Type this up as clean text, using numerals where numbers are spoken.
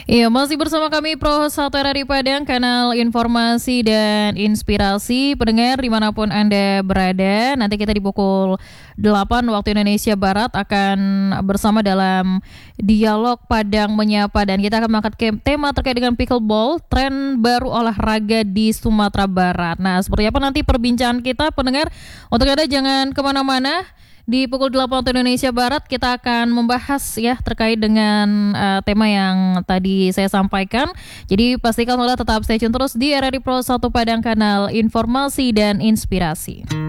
Iya, masih bersama kami Pro 1 RRI Padang, kanal informasi dan inspirasi. Pendengar dimanapun Anda berada, nanti kita di pukul 8 waktu Indonesia Barat akan bersama dalam Dialog Padang Menyapa. Dan kita akan mengangkat tema terkait dengan pickleball, tren baru olahraga di Sumatera Barat. Nah, seperti apa nanti perbincangan kita, pendengar? Untuk Anda jangan kemana-mana. Di pukul 8 waktu Indonesia Barat kita akan membahas ya terkait dengan tema yang tadi saya sampaikan. Jadi pastikan tetap stay tune terus di RRI Pro 1 Padang, kanal informasi dan inspirasi.